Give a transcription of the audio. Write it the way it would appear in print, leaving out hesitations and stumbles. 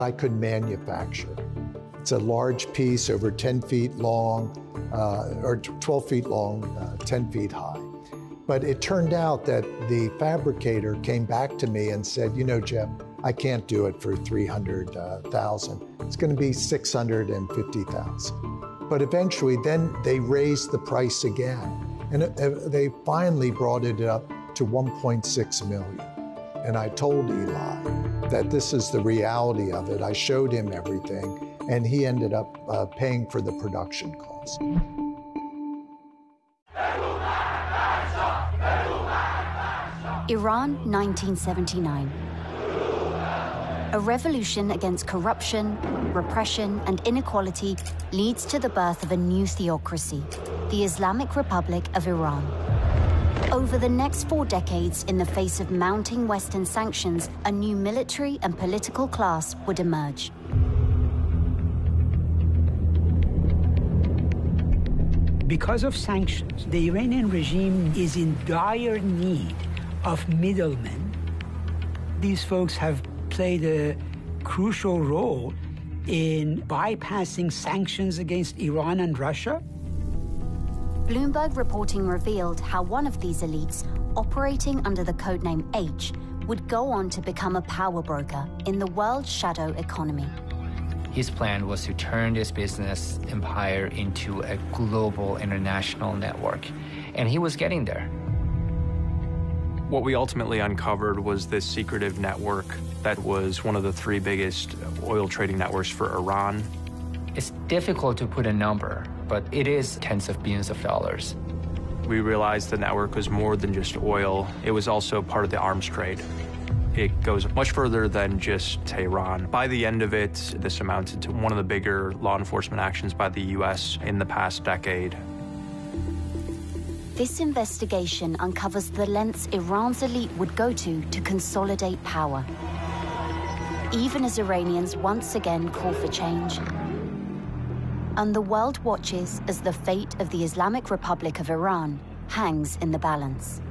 I could manufacture. It's a large piece, over 10 feet long, or 12 feet long, 10 feet high. But it turned out that the fabricator came back to me and said, you know, Jim, I can't do it for $300,000. It's going to be $650,000. But eventually, then they raised the price again. And they finally brought it up to 1.6 million. And I told Eli that this is the reality of it. I showed him everything, and he ended up paying for the production cost. Iran, 1979. A revolution against corruption, repression, and inequality leads to the birth of a new theocracy, the Islamic Republic of Iran. Over the next 4 decades, in the face of mounting Western sanctions, a new military and political class would emerge. Because of sanctions, the Iranian regime is in dire need of middlemen. These folks have played a crucial role in bypassing sanctions against Iran and Russia. Bloomberg reporting revealed how one of these elites, operating under the codename H, would go on to become a power broker in the world's shadow economy. His plan was to turn this business empire into a global international network, and he was getting there. What we ultimately uncovered was this secretive network that was one of the 3 biggest oil trading networks for Iran. It's difficult to put a number, but it is tens of billions of dollars. We realized the network was more than just oil. It was also part of the arms trade. It goes much further than just Tehran. By the end of it, this amounted to one of the bigger law enforcement actions by the U.S. in the past decade. This investigation uncovers the lengths Iran's elite would go to consolidate power, even as Iranians once again call for change. And the world watches as the fate of the Islamic Republic of Iran hangs in the balance.